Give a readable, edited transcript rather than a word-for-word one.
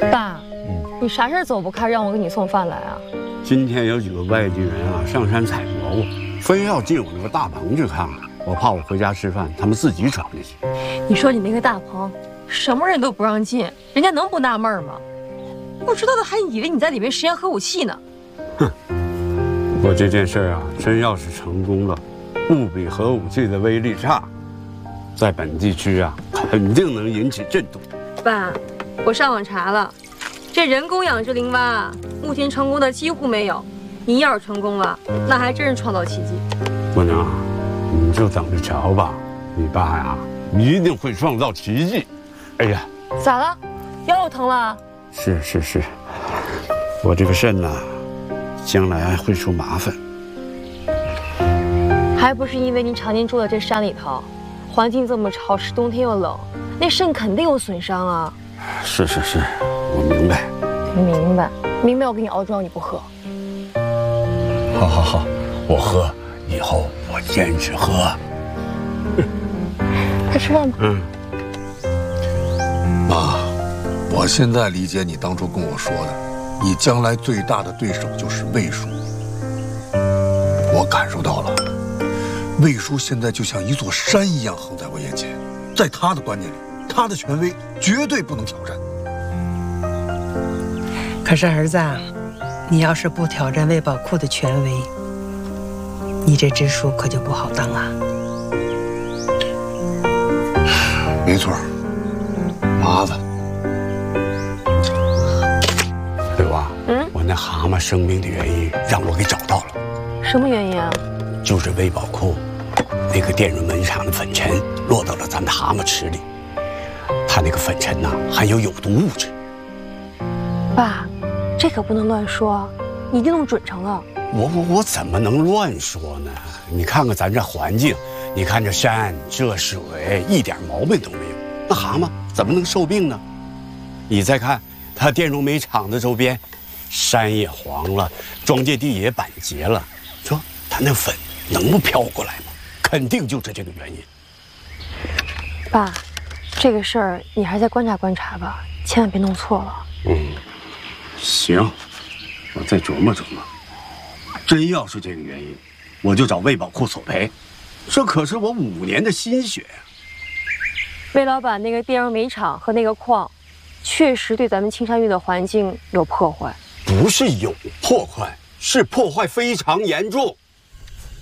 爸，你啥事儿走不开，让我给你送饭来啊？ 今天有几个外地人啊上山采蘑菇，非要进我那个大棚去看看，我怕我回家吃饭，他们自己闯进去。 你说你那个大棚，什么人都不让进，人家能不纳闷吗？不知道的还以为你在里面实验核武器呢。 哼，不过这件事啊，真要是成功了，不比核武器的威力差，在本地区啊，肯定能引起震动。 爸，我上网查了，这人工养殖林蛙目前成功的几乎没有。你要是成功了，那还真是创造奇迹。 姑娘，你就等着瞧吧，你爸呀，一定会创造奇迹。哎呀， 咋了？腰又疼了？ 是，我这个肾呐，将来会出麻烦。 还不是因为你常年住在这山里头，环境这么潮湿，冬天又冷，那肾肯定有损伤啊。 是，我明白。 明白，我给你熬庄，你不喝。 好，我喝，以后我坚持喝。 快吃饭吧。 妈，我现在理解你当初跟我说的，你将来最大的对手就是魏叔。我感受到了，魏叔现在就像一座山一样横在我眼前，在他的观念里，他的权威绝对不能挑战。 可是儿子啊，你要是不挑战魏宝库的权威，你这支书可就不好当啊。 没错，麻烦。 对吧？我那蛤蟆生病的原因让我给找到了。 什么原因啊？ 就是微宝库那个电容门厂的粉尘落到了咱们蛤蟆池里，它那个粉尘呐含有毒物质。 爸，这可不能乱说，你一定弄准成了。 我怎么能乱说呢？你看看咱这环境，你看这山这水，一点毛病都没有，那蛤蟆怎么能受病呢？你再看它电容煤厂的周边，山也黄了，庄稼地也板结了，说它那粉能不飘过来吗？肯定就是这个原因。 爸，这个事儿你还是再观察观察吧，千万别弄错了。 行，我再琢磨琢磨。真要是这个原因，我就找魏宝库索赔，这可是我5年的心血呀。 魏老板那个电容煤厂和那个矿，确实对咱们青山峪的环境有破坏。 不是有破坏，是破坏非常严重。